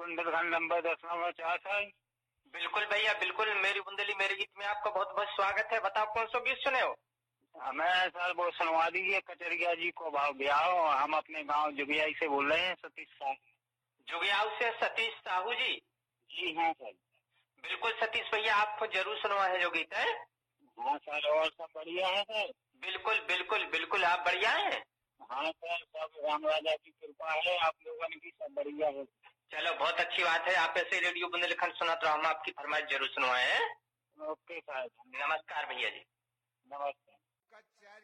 Bundelkhand number 10 है। बिल्कुल भैया बिल्कुल, मेरी बुंदेली मेरे गीत में आपका बहुत बहुत स्वागत है। बताओ कौन सा गीत सुने हो? हमें सर वो सुनवा दीजिए कचरिया जी को भाव ब्याह। हम अपने गांव जुगियाई से बोल रहे हैं, सतीश साहू। जुगियाऊ से सतीश साहू जी? जी हाँ सर। बिल्कुल सतीश भैया, आपको जरूर सुनवा है जो गीत है। हाँ सर, और सब बढ़िया है सर? बिल्कुल बिल्कुल बिल्कुल, आप बढ़िया हैं? हाँ सर, सब राम राजा की कृपा है, आप लोगों की सब बढ़िया है। चलो बहुत अच्छी बात है, आप ऐसे रेडियो बुंदेलखंड सुना तो हम आपकी फरमाइश जरूर सुनवाए हैं। ओके सर, नमस्कार भैया जी। नमस्ते।